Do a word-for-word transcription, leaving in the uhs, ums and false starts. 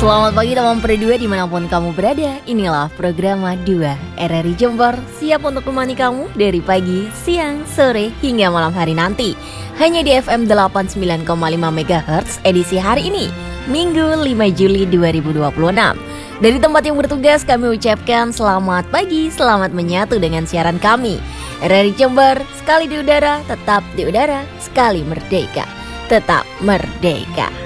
Selamat pagi teman Perdua dimanapun kamu berada. Inilah program dua R R I Jember, siap untuk menemani kamu dari pagi, siang, sore, hingga malam hari nanti. Hanya di F M delapan puluh sembilan koma lima megahertz edisi hari ini, Minggu lima Juli dua ribu dua puluh enam. Dari tempat yang bertugas kami ucapkan selamat pagi, selamat menyatu dengan siaran kami. R R I Jember, sekali di udara, tetap di udara, sekali merdeka, tetap merdeka.